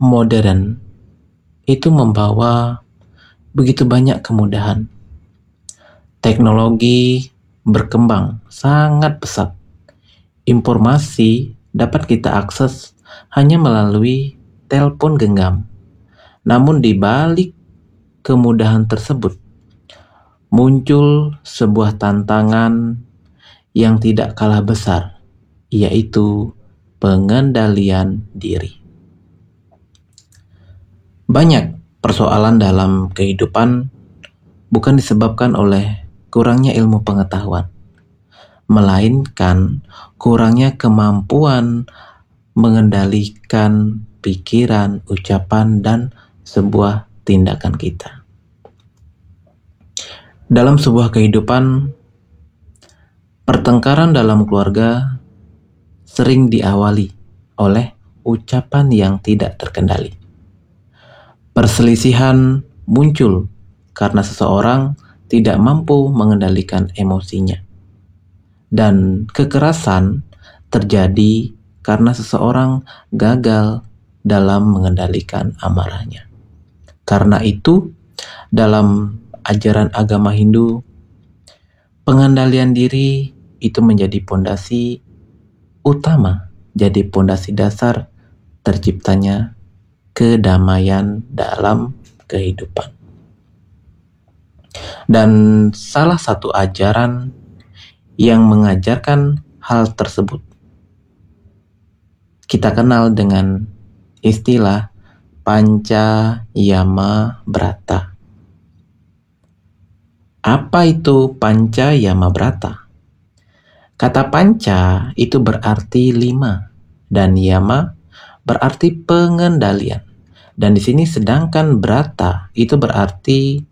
modern itu membawa begitu banyak kemudahan. Teknologi berkembang sangat pesat. Informasi dapat kita akses hanya melalui telepon genggam. Namun di balik kemudahan tersebut, muncul sebuah tantangan yang tidak kalah besar, yaitu pengendalian diri. Banyak persoalan dalam kehidupan bukan disebabkan oleh kurangnya ilmu pengetahuan, melainkan kurangnya kemampuan mengendalikan pikiran, ucapan, dan sebuah tindakan kita. Dalam sebuah kehidupan, pertengkaran dalam keluarga sering diawali oleh ucapan yang tidak terkendali. Perselisihan muncul karena seseorang tidak mampu mengendalikan emosinya. Dan kekerasan terjadi karena seseorang gagal dalam mengendalikan amarahnya. Karena itu, dalam ajaran agama Hindu, pengendalian diri itu menjadi pondasi utama, jadi pondasi dasar terciptanya kedamaian dalam kehidupan. Dan salah satu ajaran yang mengajarkan hal tersebut kita kenal dengan istilah Panca Yama Brata. Apa itu Panca Yama Brata? Kata panca itu berarti 5 dan yama berarti pengendalian. Dan di sini sedangkan brata itu berarti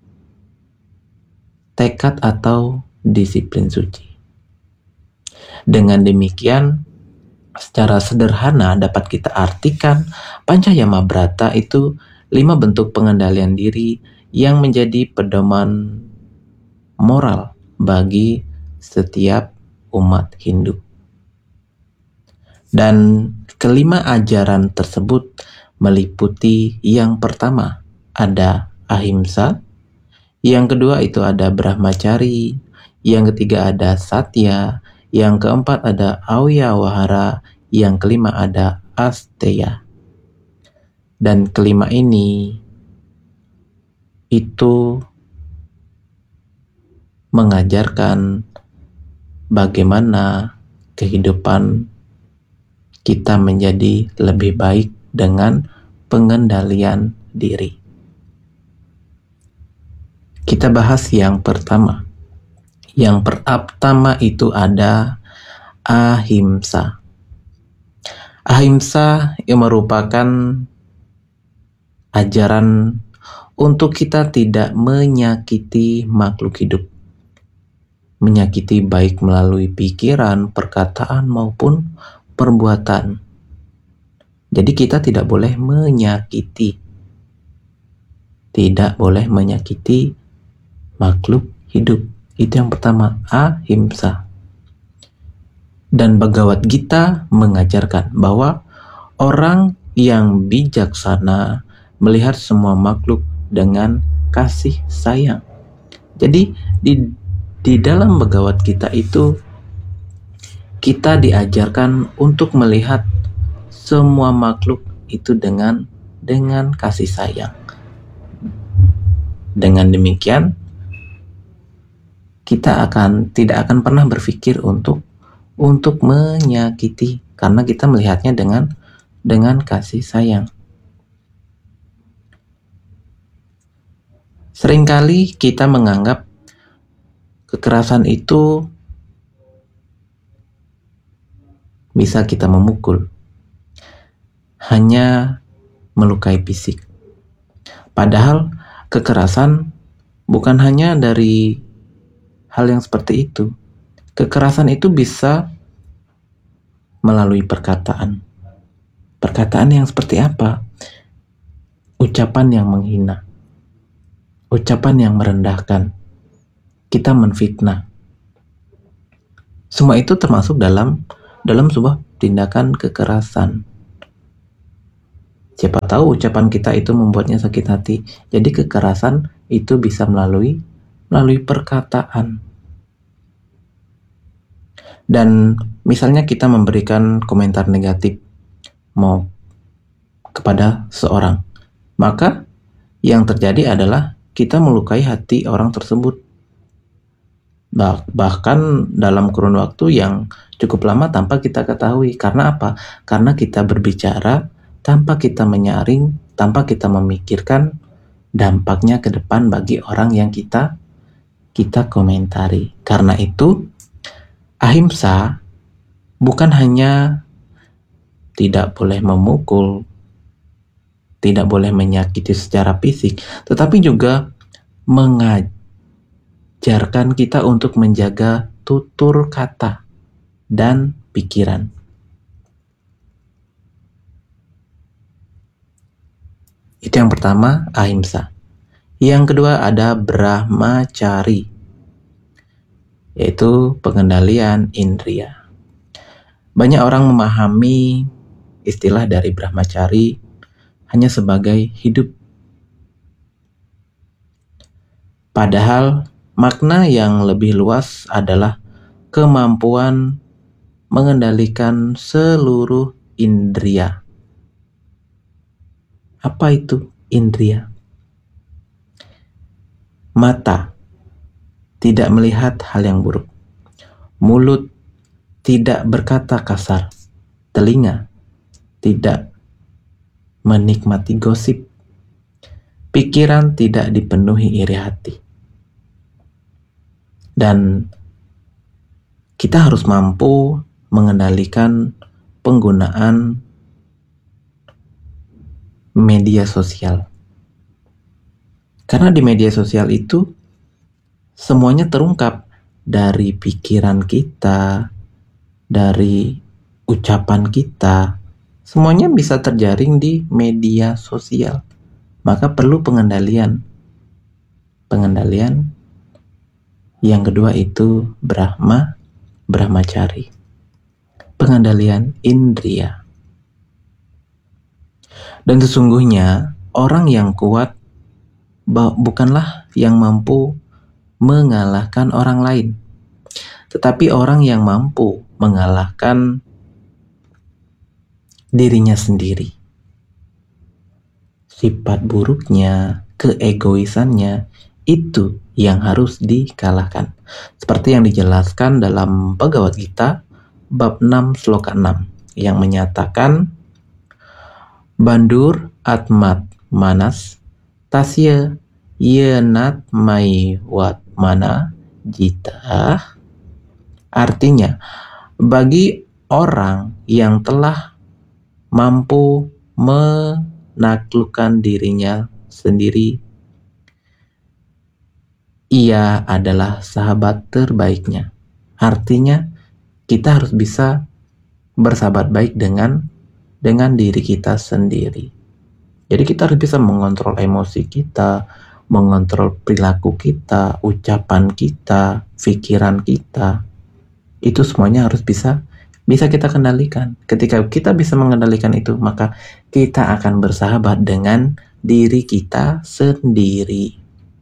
tekad atau disiplin suci. Dengan demikian, secara sederhana dapat kita artikan Pancayama Brata itu 5 bentuk pengendalian diri yang menjadi pedoman moral bagi setiap umat Hindu. Dan kelima ajaran tersebut meliputi yang pertama ada ahimsa, yang kedua itu ada brahmacari, yang ketiga ada satya, yang keempat ada awyawahara, yang kelima ada asteya. Dan kelima ini itu mengajarkan bagaimana kehidupan kita menjadi lebih baik dengan pengendalian diri. Kita bahas yang pertama. Yang pertama itu ada ahimsa. Ahimsa yang merupakan ajaran untuk kita tidak menyakiti makhluk hidup. Menyakiti baik melalui pikiran, perkataan maupun perbuatan. Jadi kita tidak boleh menyakiti. Tidak boleh menyakiti makhluk hidup. Itu yang pertama, ahimsa. Dan Bhagavad Gita mengajarkan bahwa orang yang bijaksana melihat semua makhluk dengan kasih sayang. Jadi di dalam Bhagavad Gita itu kita diajarkan untuk melihat semua makhluk itu dengan kasih sayang. Dengan demikian kita tidak akan pernah berpikir untuk menyakiti karena kita melihatnya dengan kasih sayang. Seringkali kita menganggap kekerasan itu bisa kita memukul, hanya melukai fisik. Padahal kekerasan bukan hanya dari hal yang seperti itu. Kekerasan itu bisa melalui perkataan. Perkataan yang seperti apa? Ucapan yang menghina. Ucapan yang merendahkan. Kita menfitnah. Semua itu termasuk dalam sebuah tindakan kekerasan. Siapa tahu ucapan kita itu membuatnya sakit hati. Jadi kekerasan itu bisa melalui perkataan. Dan misalnya kita memberikan komentar negatif mau kepada seorang, maka yang terjadi adalah kita melukai hati orang tersebut. Bahkan dalam kurun waktu yang cukup lama tanpa kita ketahui. Karena apa? Karena kita berbicara tanpa kita menyaring, tanpa kita memikirkan dampaknya ke depan bagi orang yang kita komentari. Karena itu, ahimsa bukan hanya tidak boleh memukul, tidak boleh menyakiti secara fisik, tetapi juga mengajarkan kita untuk menjaga tutur kata dan pikiran. Itu yang pertama, ahimsa. Yang kedua ada brahmacari, yaitu pengendalian indria. Banyak orang memahami istilah dari brahmacari hanya sebagai hidup. Padahal makna yang lebih luas adalah kemampuan mengendalikan seluruh indria. Apa itu indria? Mata tidak melihat hal yang buruk. Mulut tidak berkata kasar. Telinga tidak menikmati gosip. Pikiran tidak dipenuhi iri hati. Dan kita harus mampu mengendalikan penggunaan media sosial. Karena di media sosial itu semuanya terungkap dari pikiran kita, dari ucapan kita. Semuanya bisa terjaring di media sosial. Maka perlu pengendalian. Pengendalian yang kedua itu brahmacari. Pengendalian indria. Dan sesungguhnya orang yang kuat bukanlah yang mampu mengalahkan orang lain, tetapi orang yang mampu mengalahkan dirinya sendiri. Sifat buruknya, keegoisannya, itu yang harus dikalahkan. Seperti yang dijelaskan dalam Bhagavad Gita bab 6 sloka 6 yang menyatakan Bandur atmat manas tasya yenat mai wat mana jita. Artinya, bagi orang yang telah mampu menaklukkan dirinya sendiri, ia adalah sahabat terbaiknya. Artinya, kita harus bisa bersahabat baik dengan diri kita sendiri. Jadi kita harus bisa mengontrol emosi kita, mengontrol perilaku kita, ucapan kita, pikiran kita. Itu semuanya harus bisa kita kendalikan. Ketika kita bisa mengendalikan itu, maka kita akan bersahabat dengan diri kita sendiri.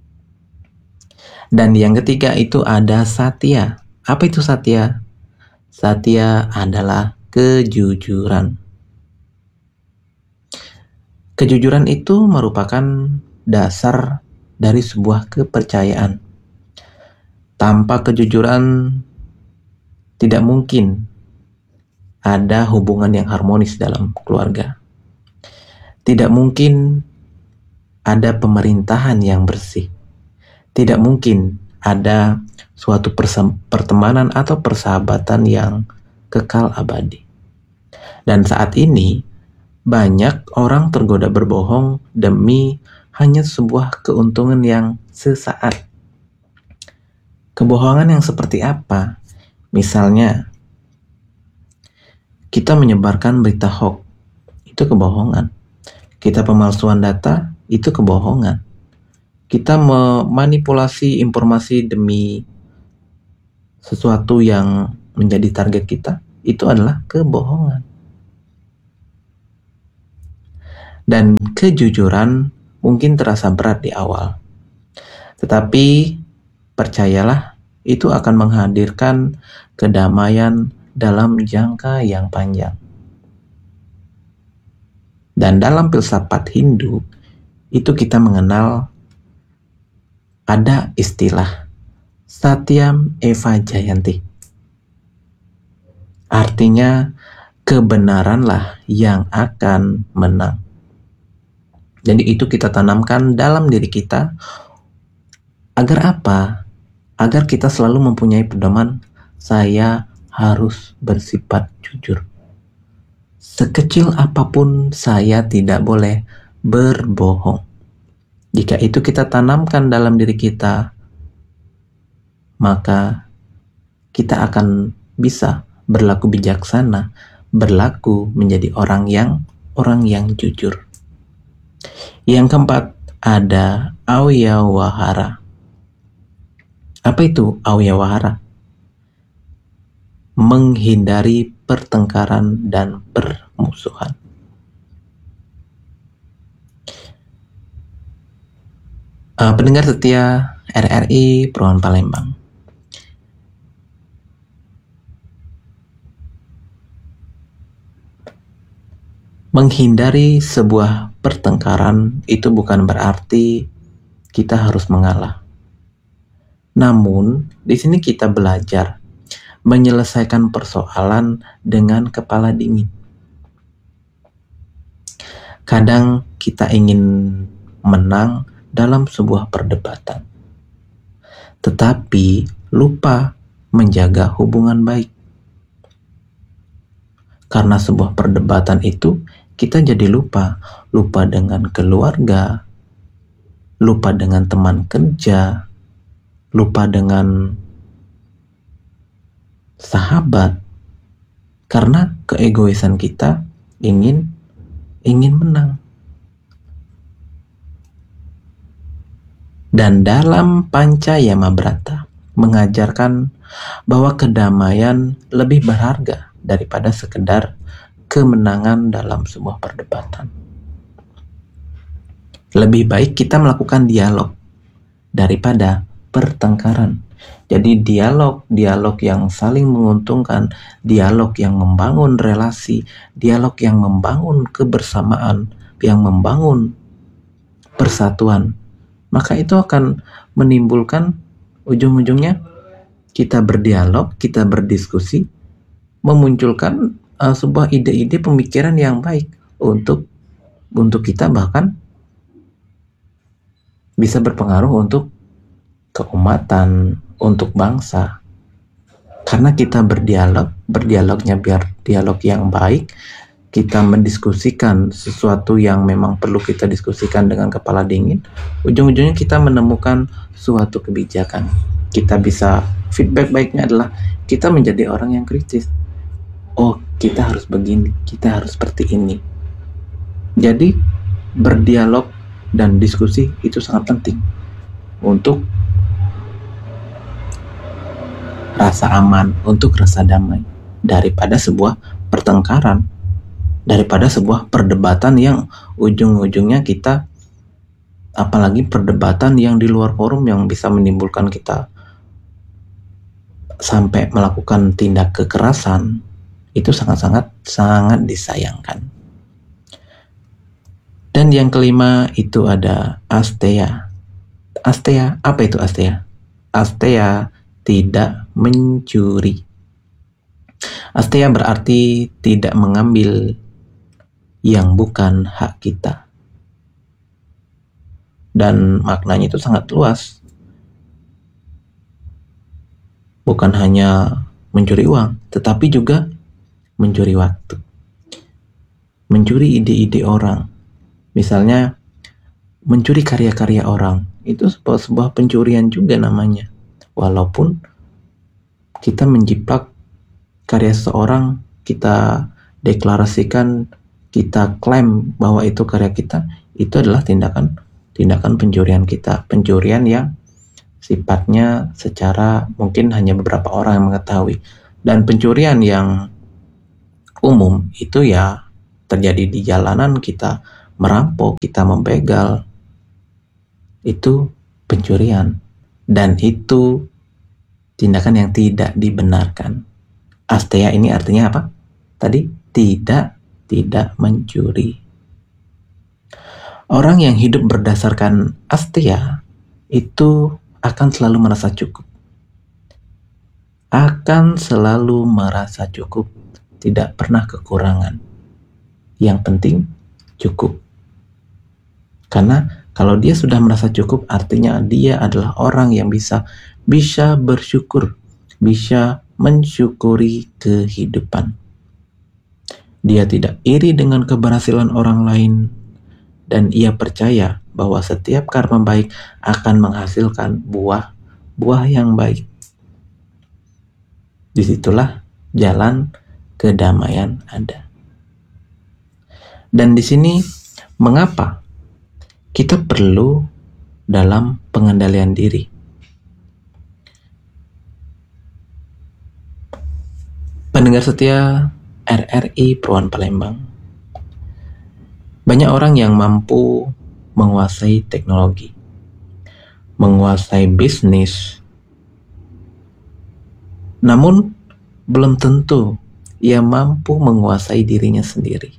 Dan yang ketiga itu ada satya. Apa itu satya? Satya adalah kejujuran. Kejujuran itu merupakan dasar dari sebuah kepercayaan. Tanpa kejujuran tidak mungkin ada hubungan yang harmonis dalam keluarga. Tidak mungkin ada pemerintahan yang bersih. Tidak mungkin ada suatu pertemanan atau persahabatan yang kekal abadi. Dan saat ini banyak orang tergoda berbohong demi hanya sebuah keuntungan yang sesaat. Kebohongan yang seperti apa? Misalnya, kita menyebarkan berita hoax, itu kebohongan. Kita pemalsuan data, itu kebohongan. Kita memanipulasi informasi demi sesuatu yang menjadi target kita, itu adalah kebohongan. Dan kejujuran mungkin terasa berat di awal. Tetapi percayalah, itu akan menghadirkan kedamaian dalam jangka yang panjang. Dan dalam filsafat Hindu, itu kita mengenal ada istilah Satyam Eva Jayanti. Artinya, kebenaranlah yang akan menang. Jadi itu kita tanamkan dalam diri kita. Agar apa? Agar kita selalu mempunyai pedoman, saya harus bersifat jujur. Sekecil apapun saya tidak boleh berbohong. Jika itu kita tanamkan dalam diri kita, maka kita akan bisa berlaku bijaksana, berlaku menjadi orang yang jujur. Yang keempat, ada awyawahara. Apa itu awyawahara? Menghindari pertengkaran dan permusuhan. Pendengar setia RRI Peruan Palembang, menghindari sebuah pertengkaran itu bukan berarti kita harus mengalah. Namun, di sini kita belajar menyelesaikan persoalan dengan kepala dingin. Kadang kita ingin menang dalam sebuah perdebatan, tetapi lupa menjaga hubungan baik. Karena sebuah perdebatan itu, kita jadi lupa dengan keluarga, lupa dengan teman kerja, lupa dengan sahabat, karena keegoisan kita ingin menang. Dan dalam Pancayamabrata mengajarkan bahwa kedamaian lebih berharga daripada sekedar kemenangan dalam sebuah perdebatan. Lebih baik kita melakukan dialog daripada pertengkaran. Jadi dialog yang saling menguntungkan, dialog yang membangun relasi, dialog yang membangun kebersamaan, yang membangun persatuan, maka itu akan menimbulkan ujung-ujungnya kita berdialog, kita berdiskusi, memunculkan sebuah ide-ide pemikiran yang baik untuk kita, bahkan bisa berpengaruh untuk keumatan, untuk bangsa. Karena kita berdialognya biar dialog yang baik, kita mendiskusikan sesuatu yang memang perlu kita diskusikan dengan kepala dingin, ujung-ujungnya kita menemukan suatu kebijakan. Kita bisa, feedback baiknya adalah kita menjadi orang yang kritis. Oh, kita harus begini, kita harus seperti ini. Jadi berdialog dan diskusi itu sangat penting untuk rasa aman, untuk rasa damai, daripada sebuah pertengkaran, daripada sebuah perdebatan yang ujung-ujungnya kita, apalagi perdebatan yang di luar forum yang bisa menimbulkan kita sampai melakukan tindak kekerasan, itu sangat disayangkan. Dan yang kelima itu ada asteya. Asteya, apa itu asteya? Asteya tidak mencuri. Asteya berarti tidak mengambil yang bukan hak kita. Dan maknanya itu sangat luas. Bukan hanya mencuri uang, tetapi juga mencuri waktu. Mencuri ide-ide orang. Misalnya, mencuri karya-karya orang. Itu sebuah pencurian juga namanya. Walaupun kita menjiplak karya seseorang, kita deklarasikan, kita klaim bahwa itu karya kita, itu adalah tindakan pencurian kita. Pencurian yang sifatnya secara mungkin hanya beberapa orang yang mengetahui. Dan pencurian yang umum itu ya terjadi di jalanan, kita merampok, kita membegal, itu pencurian. Dan itu tindakan yang tidak dibenarkan. Asteya ini artinya apa? Tadi tidak mencuri. Orang yang hidup berdasarkan asteya itu akan selalu merasa cukup. Akan selalu merasa cukup, tidak pernah kekurangan. Yang penting cukup. Karena kalau dia sudah merasa cukup, artinya dia adalah orang yang bisa bersyukur, bisa mensyukuri kehidupan. Dia tidak iri dengan keberhasilan orang lain, dan ia percaya bahwa setiap karma baik akan menghasilkan buah yang baik. Disitulah jalan kedamaian ada. Dan di sini mengapa kita perlu dalam pengendalian diri? Pendengar setia RRI Peruan Palembang, banyak orang yang mampu menguasai teknologi, menguasai bisnis, namun belum tentu ia mampu menguasai dirinya sendiri.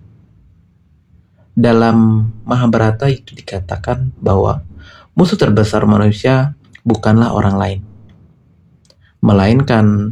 Dalam Mahabharata itu dikatakan bahwa musuh terbesar manusia bukanlah orang lain, melainkan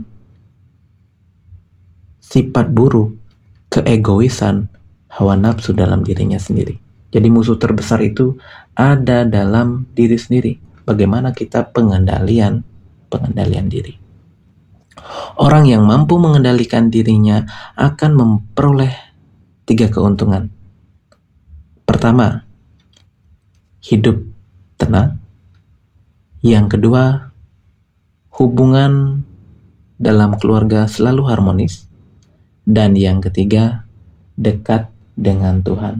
sifat buruk, keegoisan, hawa nafsu dalam dirinya sendiri. Jadi musuh terbesar itu ada dalam diri sendiri. Bagaimana kita pengendalian diri. Orang yang mampu mengendalikan dirinya akan memperoleh 3 keuntungan. Pertama, hidup tenang. Yang kedua, hubungan dalam keluarga selalu harmonis. Dan yang ketiga, dekat dengan Tuhan.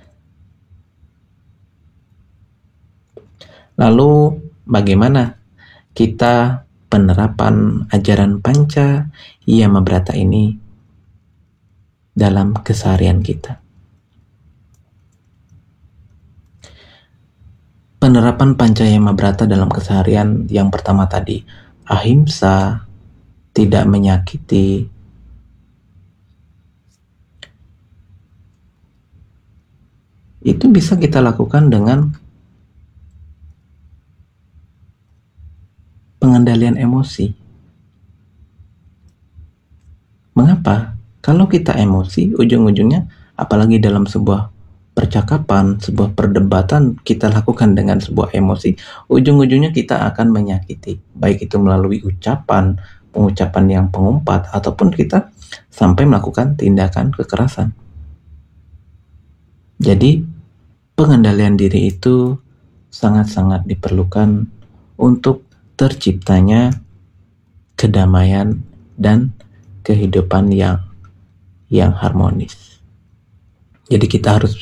Lalu bagaimana kita penerapan ajaran Panca Yamabrata ini dalam keseharian kita? Penerapan Panca Yamabrata dalam keseharian yang pertama tadi, ahimsa, tidak menyakiti, itu bisa kita lakukan dengan pengendalian emosi. Mengapa? Kalau kita emosi, ujung-ujungnya, apalagi dalam sebuah percakapan, sebuah perdebatan kita lakukan dengan sebuah emosi, ujung-ujungnya kita akan menyakiti, baik itu melalui pengucapan yang pengumpat, ataupun kita sampai melakukan tindakan kekerasan. Jadi pengendalian diri itu sangat-sangat diperlukan untuk terciptanya kedamaian dan kehidupan yang harmonis. Jadi kita harus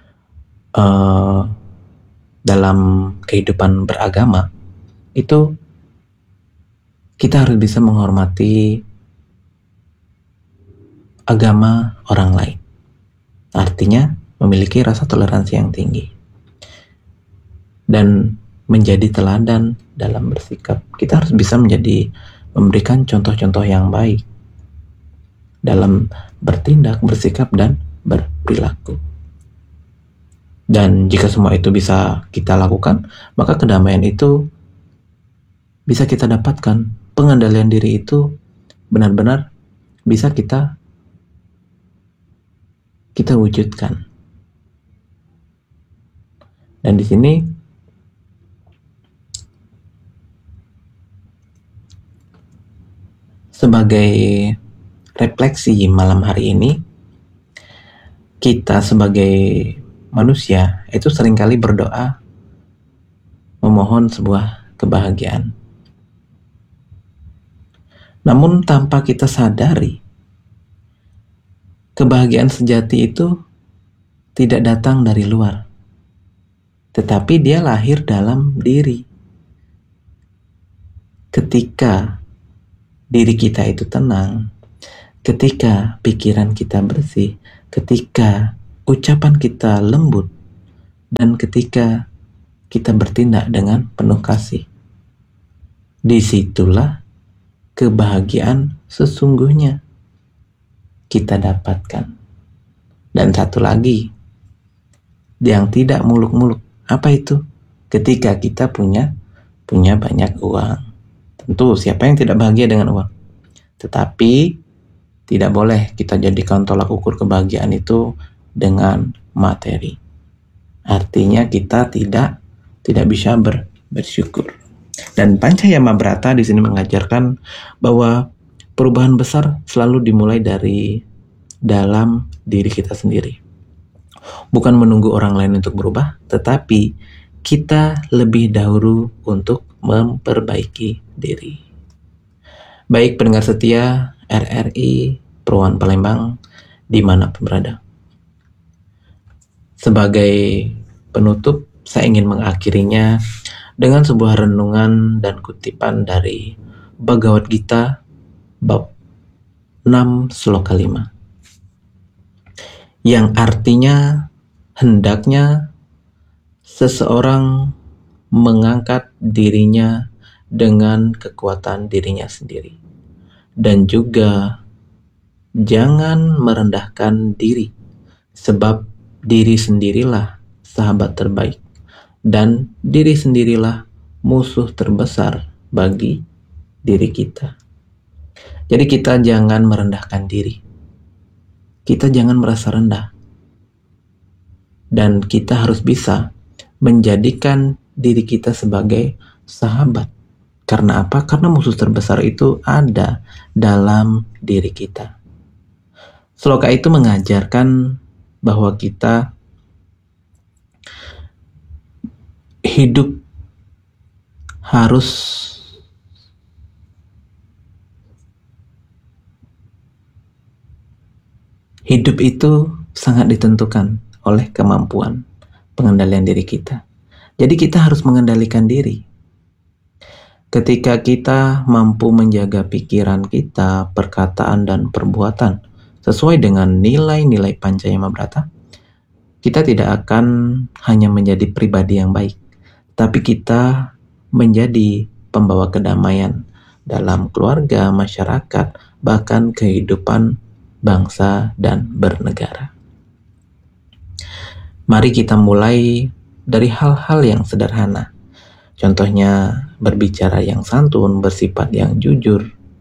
dalam kehidupan beragama itu kita harus bisa menghormati agama orang lain. Artinya memiliki rasa toleransi yang tinggi dan menjadi teladan dalam bersikap. Kita harus bisa memberikan contoh-contoh yang baik dalam bertindak, bersikap, dan berperilaku. Dan jika semua itu bisa kita lakukan, maka kedamaian itu bisa kita dapatkan. Pengendalian diri itu benar-benar bisa kita wujudkan. Dan di sini sebagai refleksi malam hari ini, kita sebagai manusia itu seringkali berdoa memohon sebuah kebahagiaan. Namun tanpa kita sadari, kebahagiaan sejati itu tidak datang dari luar, tetapi dia lahir dalam diri. Ketika diri kita itu tenang, ketika pikiran kita bersih, ketika ucapan kita lembut, dan ketika kita bertindak dengan penuh kasih, disitulah kebahagiaan sesungguhnya kita dapatkan. Dan satu lagi, yang tidak muluk-muluk. Apa itu? Ketika kita punya banyak uang. Tentu siapa yang tidak bahagia dengan uang? Tetapi tidak boleh kita jadikan tolak ukur kebahagiaan itu dengan materi. Artinya kita tidak bisa bersyukur. Dan Pancayamabrata di sini mengajarkan bahwa perubahan besar selalu dimulai dari dalam diri kita sendiri. Bukan menunggu orang lain untuk berubah, tetapi kita lebih dahulu untuk memperbaiki diri. Baik pendengar setia RRI Peruan Palembang dimanapun berada. Sebagai penutup, saya ingin mengakhirinya dengan sebuah renungan dan kutipan dari Bhagavad Gita bab 6 sloka 5. Yang artinya hendaknya seseorang mengangkat dirinya dengan kekuatan dirinya sendiri, dan juga jangan merendahkan diri, sebab diri sendirilah sahabat terbaik, dan diri sendirilah musuh terbesar bagi diri kita. Jadi kita jangan merendahkan diri, kita jangan merasa rendah, dan kita harus bisa menjadikan diri kita sebagai sahabat. Karena apa? Karena musuh terbesar itu ada dalam diri kita. Sloka itu mengajarkan bahwa kita hidup itu sangat ditentukan oleh kemampuan pengendalian diri kita. Jadi kita harus mengendalikan diri. Ketika kita mampu menjaga pikiran kita, perkataan, dan perbuatan sesuai dengan nilai-nilai Pancayamabrata, kita tidak akan hanya menjadi pribadi yang baik, tapi kita menjadi pembawa kedamaian dalam keluarga, masyarakat, bahkan kehidupan bangsa dan bernegara. Mari kita mulai dari hal-hal yang sederhana. Contohnya berbicara yang santun, bersifat yang jujur,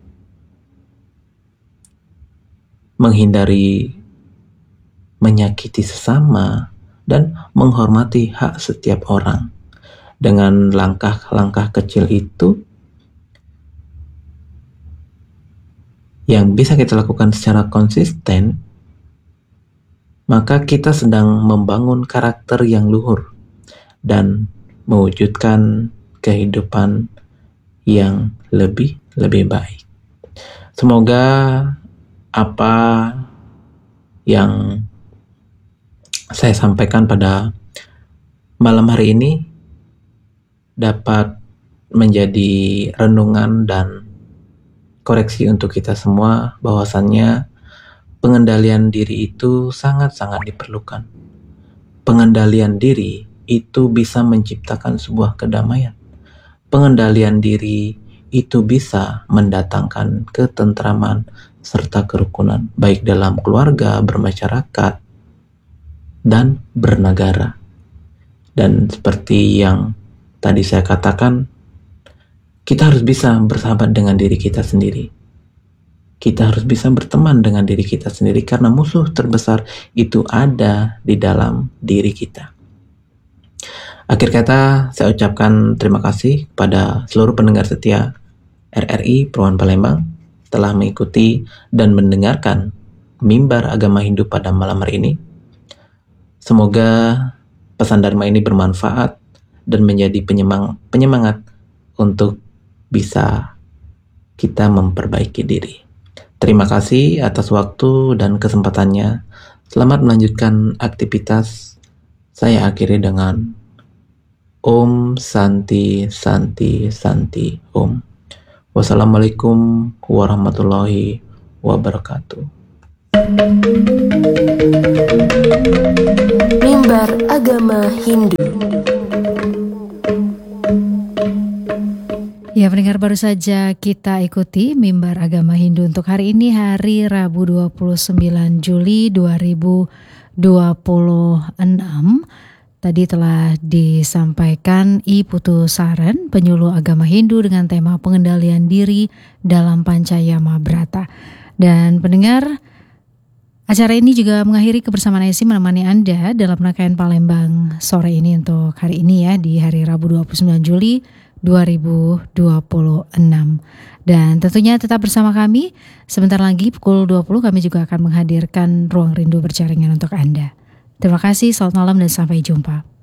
menghindari menyakiti sesama, dan menghormati hak setiap orang. Dengan langkah-langkah kecil itu yang bisa kita lakukan secara konsisten, maka kita sedang membangun karakter yang luhur dan mewujudkan kehidupan yang lebih baik. Semoga apa yang saya sampaikan pada malam hari ini dapat menjadi renungan dan koreksi untuk kita semua, bahwasannya pengendalian diri itu sangat-sangat diperlukan. Pengendalian diri itu bisa menciptakan sebuah kedamaian. Pengendalian diri itu bisa mendatangkan ketentraman serta kerukunan, baik dalam keluarga, bermasyarakat, dan bernegara. Dan seperti yang tadi saya katakan, kita harus bisa bersahabat dengan diri kita sendiri. Kita harus bisa berteman dengan diri kita sendiri, karena musuh terbesar itu ada di dalam diri kita. Akhir kata, saya ucapkan terima kasih kepada seluruh pendengar setia RRI Peruan Palembang telah mengikuti dan mendengarkan Mimbar Agama Hindu pada malam hari ini. Semoga pesan Dharma ini bermanfaat dan menjadi penyemangat untuk bisa kita memperbaiki diri. Terima kasih atas waktu dan kesempatannya. Selamat melanjutkan aktivitas. Saya akhiri dengan Om Santi Santi Santi Om. Wassalamualaikum warahmatullahi wabarakatuh. Mimbar Agama Hindu. Ya, pendengar, baru saja kita ikuti Mimbar Agama Hindu untuk hari ini, hari Rabu 29 Juli 2026. Tadi telah disampaikan I Putu Saren, penyuluh agama Hindu dengan tema pengendalian diri dalam Pancayama Brata. Dan pendengar, acara ini juga mengakhiri kebersamaan Esi menemani Anda dalam rangkaian Palembang sore ini untuk hari ini ya, di hari Rabu 29 Juli 2026. Dan tentunya tetap bersama kami. Sebentar lagi pukul 20 kami juga akan menghadirkan Ruang Rindu Berjaringan untuk Anda. Terima kasih, selamat malam dan sampai jumpa.